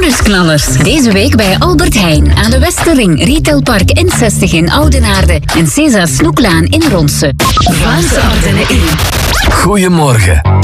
Bonusknallers. Deze week bij Albert Heijn aan de Westerring, Retailpark N60 in Oudenaarde en César Snoeklaan in Ronse. Vlaamse Ardennen in. Goedemorgen.